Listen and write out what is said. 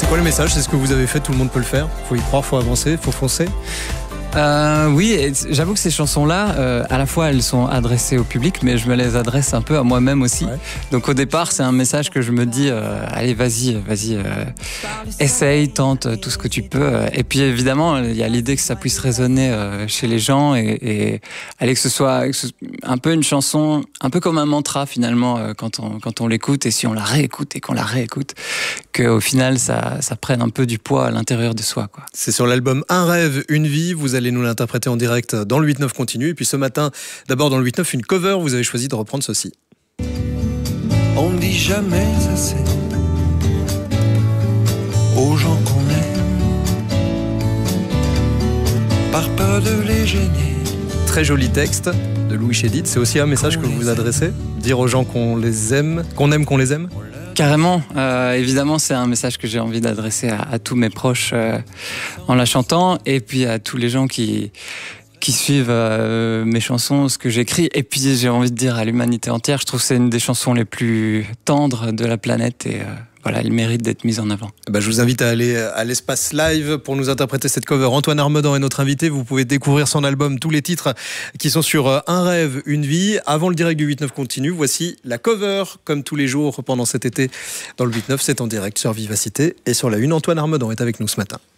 C'est quoi le message? C'est ce que vous avez fait, tout le monde peut le faire. Faut y croire, faut avancer, faut foncer. Oui, et j'avoue que ces chansons-là, à la fois elles sont adressées au public, mais je me les adresse un peu à moi-même aussi. Ouais. Donc au départ, c'est un message que je me dis, allez, vas-y, essaye, tente tout ce que tu peux. Et puis évidemment, il y a l'idée que ça puisse résonner chez les gens et allez, que ce soit un peu une chanson, un peu comme un mantra finalement quand on l'écoute, et si on la réécoute et qu'on la réécoute, qu'au final ça prenne un peu du poids à l'intérieur de soi, quoi. C'est sur l'album Un rêve, une vie. Vous allez nous l'interpréter en direct dans le 8-9 continu. Et puis ce matin, d'abord dans le 8-9, une cover. Vous avez choisi de reprendre ceci. On ne dit jamais assez aux gens qu'on aime, par peur de les gêner. Très joli texte de Louis Chédid. C'est aussi un message que vous vous adressez? Dire aux gens qu'on les aime, qu'on aime, qu'on les aime? Carrément, évidemment c'est un message que j'ai envie d'adresser à tous mes proches en la chantant, et puis à tous les gens qui suivent mes chansons, ce que j'écris, et puis j'ai envie de dire à l'humanité entière. Je trouve que c'est une des chansons les plus tendres de la planète, et voilà, elle mérite d'être mise en avant. Je vous invite à aller à l'Espace Live pour nous interpréter cette cover. Antoine Armedan est notre invité. Vous pouvez découvrir son album, tous les titres qui sont sur Un rêve, une vie. Avant le direct du 8-9 continu, voici la cover, comme tous les jours pendant cet été. Dans le 8-9, c'est en direct sur Vivacité et sur la Une. Antoine Armedan est avec nous ce matin.